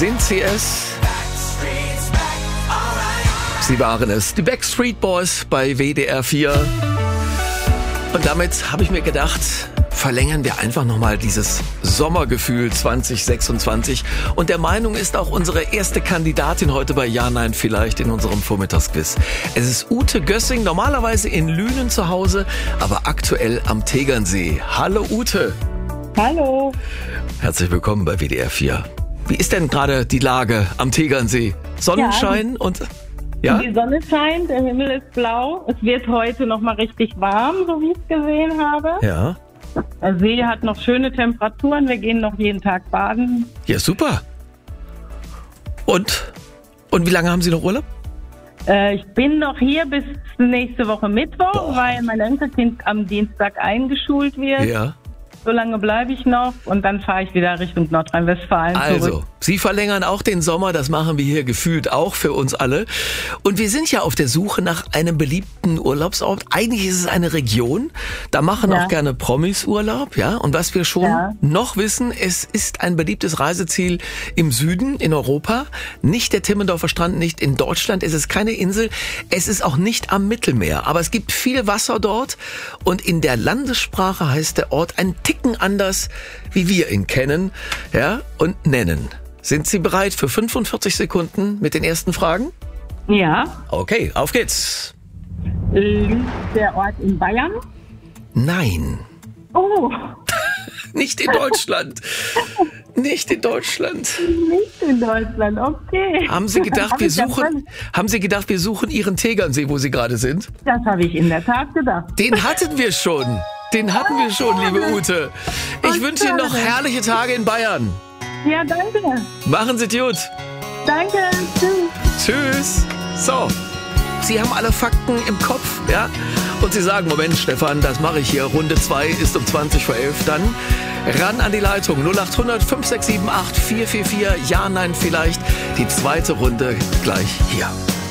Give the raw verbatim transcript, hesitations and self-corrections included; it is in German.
Sind sie es? Sie waren es, die Backstreet Boys bei W D R vier. Und damit habe ich mir gedacht, verlängern wir einfach nochmal dieses Sommergefühl zwanzig sechsundzwanzig. Und der Meinung ist auch unsere erste Kandidatin heute bei Ja, Nein, Vielleicht in unserem Vormittagsquiz. Es ist Ute Gössing, normalerweise in Lünen zu Hause, aber aktuell am Tegernsee. Hallo Ute. Hallo. Herzlich willkommen bei W D R vier. Wie ist denn gerade die Lage am Tegernsee? Sonnenschein ja, und... Ja? Die Sonne scheint, der Himmel ist blau. Es wird heute noch mal richtig warm, so wie ich es gesehen habe. Ja. Der See hat noch schöne Temperaturen. Wir gehen noch jeden Tag baden. Ja, super. Und? Und wie lange haben Sie noch Urlaub? Äh, ich bin noch hier bis nächste Woche Mittwoch, Boah. weil mein Enkelkind am Dienstag eingeschult wird. Ja. So lange bleibe ich noch und dann fahre ich wieder Richtung Nordrhein-Westfalen Also, zurück. Sie verlängern auch den Sommer, das machen wir hier gefühlt auch für uns alle. Und wir sind ja auf der Suche nach einem beliebten Urlaubsort. Eigentlich ist es eine Region, da machen Ja. auch gerne Promis Urlaub, ja. Und was wir schon Ja. noch wissen, es ist ein beliebtes Reiseziel im Süden, in Europa. Nicht der Timmendorfer Strand, nicht in Deutschland. Es ist keine Insel, es ist auch nicht am Mittelmeer. Aber es gibt viel Wasser dort und in der Landessprache heißt der Ort ein Ticken anders, wie wir ihn kennen, ja, und nennen. Sind Sie bereit für fünfundvierzig Sekunden mit den ersten Fragen? Ja. Okay, auf geht's. Liegt der Ort in Bayern? Nein, Oh, nicht in Deutschland. Nicht in Deutschland. nicht in Deutschland, okay. Haben Sie gedacht, Hab wir ich ja suchen, völlig- haben Sie gedacht, wir suchen Ihren Tegernsee, wo Sie gerade sind? Das habe ich in der Tat gedacht. Den hatten wir schon. Den hatten wir schon, liebe Ute. Ich wünsche Ihnen noch herrliche Tage in Bayern. Ja, danke. Machen Sie es gut. Danke. Tschüss. Tschüss. So, Sie haben alle Fakten im Kopf, ja? Und Sie sagen, Moment, Stefan, das mache ich hier. Runde zwei ist um zwanzig vor elf. Dann ran an die Leitung null acht hundert fünf sechs sieben acht vier vier vier. Ja, nein, vielleicht. Die zweite Runde gleich hier.